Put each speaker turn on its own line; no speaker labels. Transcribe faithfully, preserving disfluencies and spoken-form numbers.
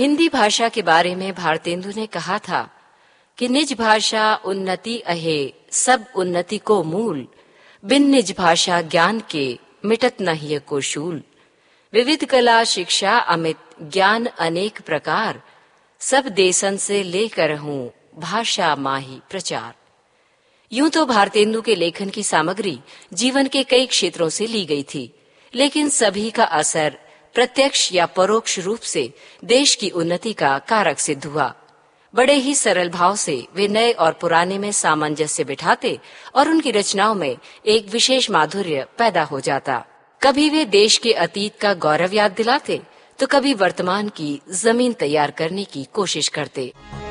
हिंदी भाषा के बारे में भारतेंदु ने कहा था कि निज भाषा उन्नति अहे, सब उन्नति को मूल। बिन निज भाषा ज्ञान के, मिटत न हिय को शूल। विविध कला शिक्षा अमित, ज्ञान अनेक प्रकार। सब देसन से लेकर हूँ, भाषा माही प्रचार। यूं तो भारतेंदु के लेखन की सामग्री जीवन के कई क्षेत्रों से ली गई थी, लेकिन सभी का असर प्रत्यक्ष या परोक्ष रूप से देश की उन्नति का कारक सिद्ध हुआ। बड़े ही सरल भाव से वे नए और पुराने में सामंजस्य बिठाते और उनकी रचनाओं में एक विशेष माधुर्य पैदा हो जाता। कभी वे देश के अतीत का गौरव याद दिलाते, तो कभी वर्तमान की जमीन तैयार करने की कोशिश करते।